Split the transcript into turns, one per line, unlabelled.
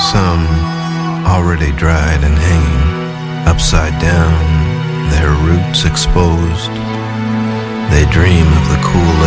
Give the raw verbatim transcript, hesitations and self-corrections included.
some already dried and hanging upside down, their roots exposed. They dream of the cool